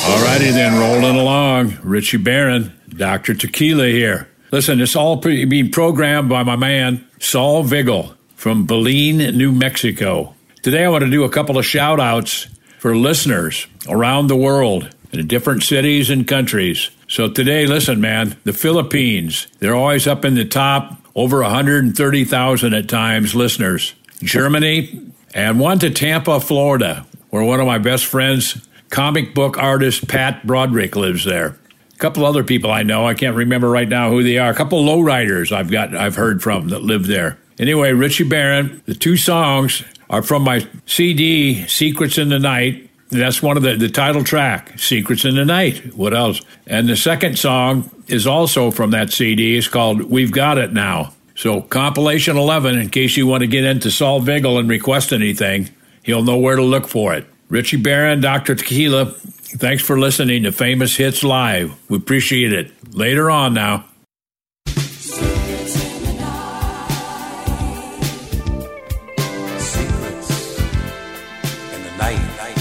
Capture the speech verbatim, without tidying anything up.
All righty then, rolling along. Richie Barron, Doctor Tequila here. Listen, it's all pre- being programmed by my man, Saul Vigil from Belen, New Mexico. Today I want to do a couple of shout-outs for listeners around the world in different cities and countries. So today, listen, man, the Philippines, they're always up in the top, over one hundred thirty thousand at times listeners. Germany, and one to Tampa, Florida, where one of my best friends, comic book artist Pat Broderick, lives there. A couple other people I know, I can't remember right now who they are. A couple lowriders I've got, I've heard from that live there. Anyway, Richie Barron, the two songs are from my C D, Secrets in the Night. That's one of the, the title track, Secrets in the Night. What else? And the second song is also from that C D. It's called We've Got It Now. So compilation eleven, in case you want to get into Saul Vigil and request anything, he'll know where to look for it. Richie Barron, Doctor Tequila, thanks for listening to Famous Hits Live. We appreciate it. Later on now. Secrets in the night.